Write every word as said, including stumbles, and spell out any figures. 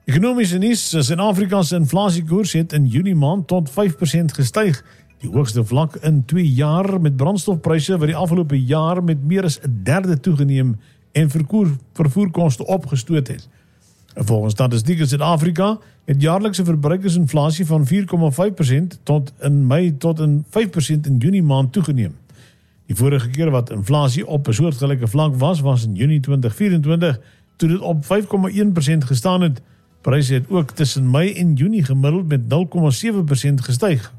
Ekonomiese nuus, Suid-Afrika se inflasiekoers het in Junie maand tot vyf persent gestyg. Die hoogste vlak in twee jaar met brandstofpryse wat die afgelope jaar met meer as 'n derde toegeneem en vervoer, vervoerkoste opgestoot het. Volgens statistiek in Suid-Afrika het jaarlikse verbruikersinflasie van vier komma vyf persent tot in Mei tot in vyf persent in Junie maand toegeneem. Die vorige keer wat inflasie op 'n soortgelyke vlak was, was in Junie twintig vyf-en-twintig, toe dit op vyf komma een persent gestaan het. Pryse het ook tussen Mei en Junie gemiddeld met nul komma sewe persent gestyg.